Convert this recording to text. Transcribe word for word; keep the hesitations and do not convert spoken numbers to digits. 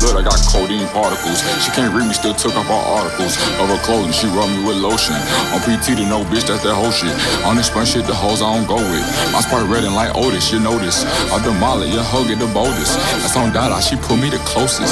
blood, I got codeine particles. She can't read me, still took off all articles of her clothing. She rub me with lotion. On P T to no bitch, that's that whole shit. On this fun shit, the hoes I don't go with. My sprite red and like Otis, you know this. I demolish, your hoe get the boldest. That's on Dada, she put me the closest.